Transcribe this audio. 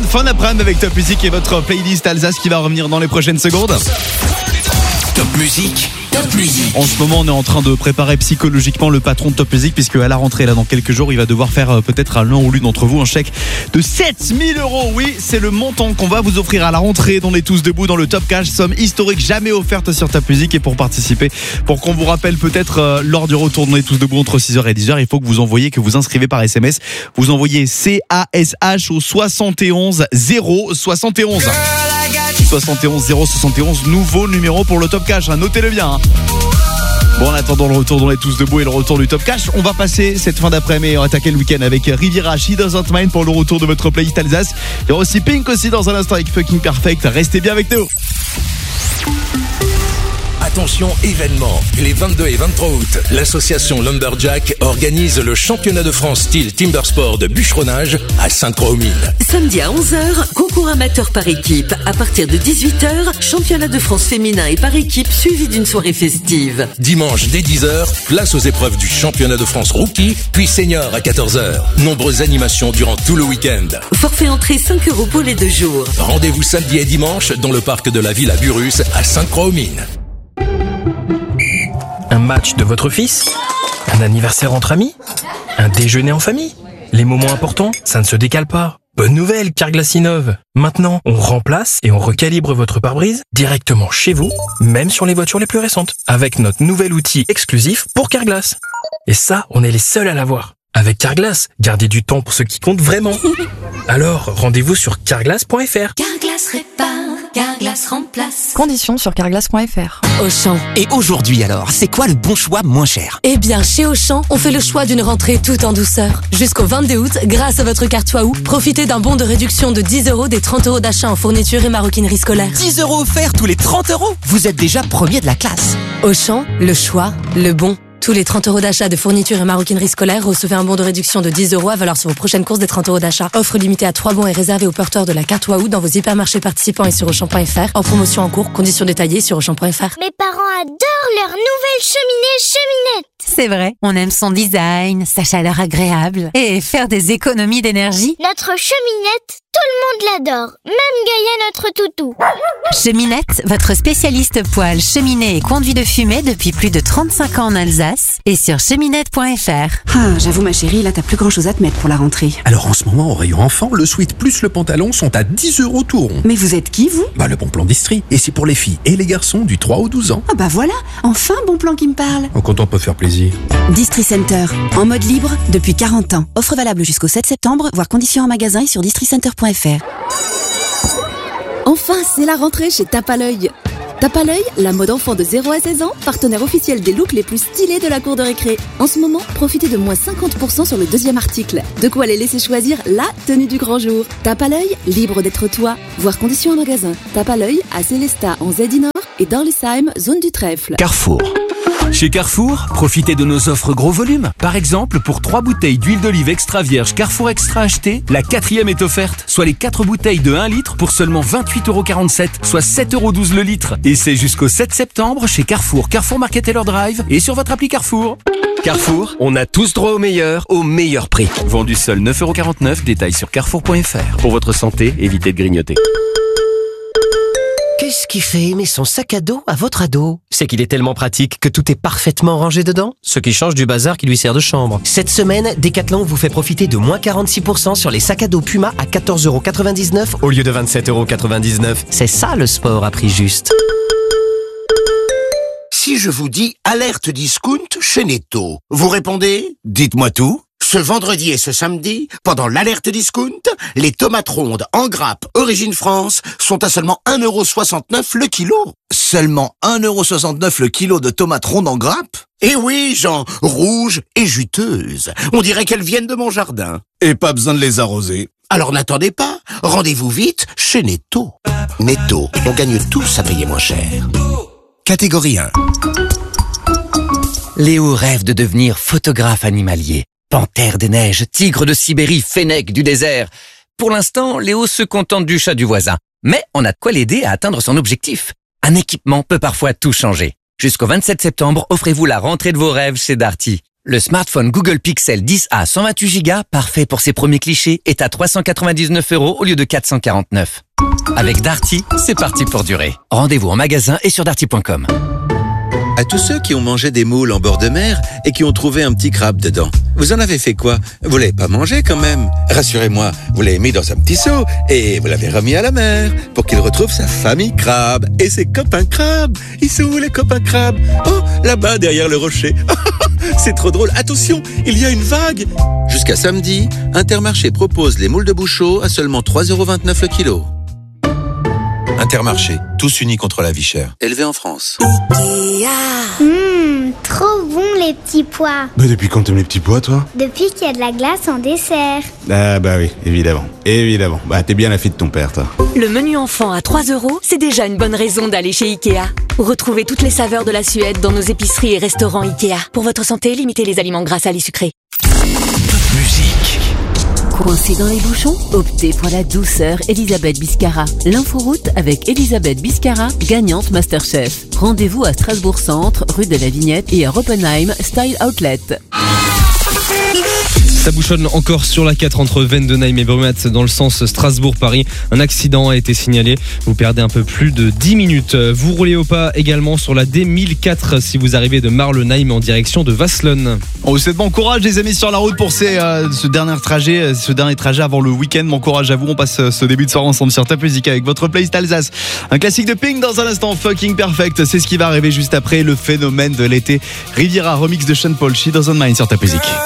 fin d'après-midi avec Top Music et votre playlist Alsace qui va revenir dans les prochaines secondes. Top Music. En ce moment, on est en train de préparer psychologiquement le patron de Top Music, puisque à la rentrée, là, dans quelques jours, il va devoir faire peut-être à l'un ou l'une d'entre vous un chèque de 7000 €. Oui, c'est le montant qu'on va vous offrir à la rentrée. On est tous debout dans le Top Cash, somme historique jamais offerte sur Top Music. Et pour participer, pour qu'on vous rappelle peut-être lors du retour de On est tous debout entre 6h et 10h, il faut que vous inscrivez par SMS. Vous envoyez CASH au 71 0 71. 71 071, nouveau numéro pour le Top Cash, notez-le bien. Bon, en attendant le retour d'On est tous debout et le retour du Top Cash, on va passer cette fin d'après-midi et attaquer le week-end avec Riviera, She Doesn't Mind pour le retour de votre playlist Alsace. Il y aura aussi Pink aussi dans un instant avec Fucking Perfect. Restez bien avec nous. Attention événement, les 22 et 23 août, l'association Lumberjack organise le championnat de France style Timbersport de bûcheronnage à Sainte-Croix-aux-Mines. Samedi à 11h, concours amateur par équipe. À partir de 18h, championnat de France féminin et par équipe suivi d'une soirée festive. Dimanche dès 10h, place aux épreuves du championnat de France rookie, puis senior à 14h. Nombreuses animations durant tout le week-end. Forfait entrée 5 € pour les 2 jours. Rendez-vous samedi et dimanche dans le parc de la ville à Burus à Sainte-Croix-aux-Mines. Un match de votre fils? Un anniversaire entre amis? Un déjeuner en famille? Les moments importants, ça ne se décale pas. Bonne nouvelle, Carglass innove. Maintenant, on remplace et on recalibre votre pare-brise directement chez vous, même sur les voitures les plus récentes, avec notre nouvel outil exclusif pour Carglass. Et ça, on est les seuls à l'avoir. Avec Carglass, gardez du temps pour ce qui compte vraiment. Alors, rendez-vous sur carglass.fr. Carglass répare, Carglass remplace. Conditions sur carglass.fr. Auchan. Et aujourd'hui alors, c'est quoi le bon choix moins cher? Eh bien, chez Auchan, on fait le choix d'une rentrée tout en douceur. Jusqu'au 22 août, grâce à votre carte Waouh, profitez d'un bon de réduction de 10 € des 30 € d'achat en fourniture et maroquinerie scolaire. 10 € offerts tous les 30 €? Vous êtes déjà premier de la classe. Auchan, le choix, le bon. Tous les 30 € d'achat de fourniture et maroquinerie scolaire, recevez un bon de réduction de 10 € à valeur sur vos prochaines courses des 30 € d'achat. Offre limitée à 3 bons et réservée aux porteurs de la carte Waouh dans vos hypermarchés participants et sur Auchan.fr. En promotion en cours, conditions détaillées sur Auchan.fr. Mes parents adorent leur nouvelle cheminette. C'est vrai, on aime son design, sa chaleur agréable et faire des économies d'énergie. Notre cheminette, tout le monde l'adore, même Gaïa notre toutou. Cheminette, votre spécialiste poêle, cheminée et conduit de fumée depuis plus de 35 ans en Alsace et sur cheminette.fr. Ah, j'avoue ma chérie, là t'as plus grand chose à te mettre pour la rentrée. Alors en ce moment, au rayon enfant, le sweat plus le pantalon sont à 10 € tout rond. Mais vous êtes qui vous? Le bon plan d'Istrie. Et c'est pour les filles et les garçons du 3 au 12 ans. Ah bah voilà, enfin bon plan qui me parle. En comptant peut faire plaisir. Distri Center, en mode libre depuis 40 ans. Offre valable jusqu'au 7 septembre, voire conditions en magasin et sur districenter.fr. Enfin, c'est la rentrée chez Tape à l'œil. Tape à l'œil, la mode enfant de 0 à 16 ans, partenaire officiel des looks les plus stylés de la cour de récré. En ce moment, profitez de moins 50% sur le deuxième article. De quoi les laisser choisir la tenue du grand jour. Tape à l'œil, libre d'être toi. Voir conditions en magasin. Tape à l'œil à Célestat en Zedinor et Dorlisheim, zone du Trèfle. Carrefour. Chez Carrefour, profitez de nos offres gros volume. Par exemple, pour 3 bouteilles d'huile d'olive extra vierge Carrefour Extra achetées, la 4e est offerte, soit les 4 bouteilles de 1 litre pour seulement 28,47 €, soit 7,12 € le litre. Et c'est jusqu'au 7 septembre chez Carrefour, Carrefour Market Taylor Drive et sur votre appli Carrefour. Carrefour, on a tous droit au meilleur prix. Vendu seul 9,49 €, détail sur carrefour.fr. Pour votre santé, évitez de grignoter. Qu'est-ce qui fait aimer son sac à dos à votre ado? C'est qu'il est tellement pratique que tout est parfaitement rangé dedans, ce qui change du bazar qui lui sert de chambre. Cette semaine, Decathlon vous fait profiter de moins 46% sur les sacs à dos Puma à 14,99 € au lieu de 27,99 €. C'est ça le sport à prix juste. Si je vous dis alerte discount chez Netto, vous répondez? Dites-moi tout. Ce vendredi et ce samedi, pendant l'alerte discount, les tomates rondes en grappe Origine France sont à seulement 1,69 € le kilo. Seulement 1,69 € le kilo de tomates rondes en grappe? Eh oui, Jean, rouges et juteuses. On dirait qu'elles viennent de mon jardin. Et pas besoin de les arroser. Alors n'attendez pas, rendez-vous vite chez Netto. Netto, on gagne tous à payer moins cher. Catégorie 1. Léo rêve de devenir photographe animalier. Panthère des neiges, tigre de Sibérie, fennec du désert. Pour l'instant, Léo se contente du chat du voisin. Mais on a de quoi l'aider à atteindre son objectif. Un équipement peut parfois tout changer. Jusqu'au 27 septembre, offrez-vous la rentrée de vos rêves chez Darty. Le smartphone Google Pixel 10a 128 Go, parfait pour ses premiers clichés, est à 399 € au lieu de 449. Avec Darty, c'est parti pour durer. Rendez-vous en magasin et sur darty.com. À tous ceux qui ont mangé des moules en bord de mer et qui ont trouvé un petit crabe dedans, vous en avez fait quoi? Vous l'avez pas mangé quand même? Rassurez-moi, vous l'avez mis dans un petit seau et vous l'avez remis à la mer pour qu'il retrouve sa famille crabe et ses copains crabes. Ils sont où les copains crabes? Oh, là-bas derrière le rocher. C'est trop drôle. Attention, il y a une vague. Jusqu'à samedi, Intermarché propose les moules de Bouchot à seulement 3,29 € le kilo. Intermarché, tous unis contre la vie chère. Élevé en France. Trop bon les petits pois. Bah depuis quand t'aimes les petits pois, toi? Depuis qu'il y a de la glace en dessert. Ah bah oui, évidemment. Bah t'es bien la fille de ton père, toi. Le menu enfant à 3 €, c'est déjà une bonne raison d'aller chez Ikea. Retrouvez toutes les saveurs de la Suède dans nos épiceries et restaurants Ikea. Pour votre santé, limitez les aliments gras, salés, sucrés. Musique. Coincé dans les bouchons? Optez pour la douceur Elisabeth Biscara. L'inforoute avec Elisabeth Biscara, gagnante Masterchef. Rendez-vous à Strasbourg Centre, rue de la Vignette et à Oppenheim Style Outlet. Ça bouchonne encore sur la 4 entre Vendenheim et Brumath dans le sens Strasbourg-Paris. Un accident a été signalé. Vous perdez un peu plus de 10 minutes. Vous roulez au pas également sur la D1004 si vous arrivez de Marlenheim en direction de Wasselonne. On vous souhaite bon courage les amis sur la route pour ce dernier trajet avant le week-end. Bon courage à vous. On passe ce début de soirée ensemble sur Top Music avec votre playlist Alsace. Un classique de Pink dans un instant. Fucking Perfect. C'est ce qui va arriver juste après le phénomène de l'été. Riviera remix de Sean Paul. She Doesn't Mind sur Top Music.